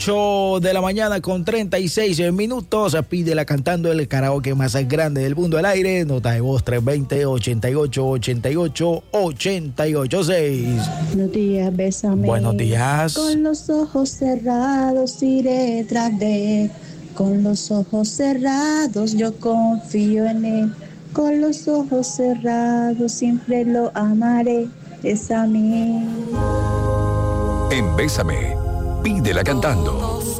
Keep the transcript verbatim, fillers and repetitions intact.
ocho de la mañana con treinta y seis minutos. Pídela cantando el karaoke más grande del mundo al aire. Nota de voz tres dos cero, ochenta y ocho, ochenta y ocho, ochenta y ocho seis. Buenos días, bésame. Buenos días. Con los ojos cerrados iré tras de él. Con los ojos cerrados yo confío en él. Con los ojos cerrados siempre lo amaré. Bésame. En Bésame, pídela cantando.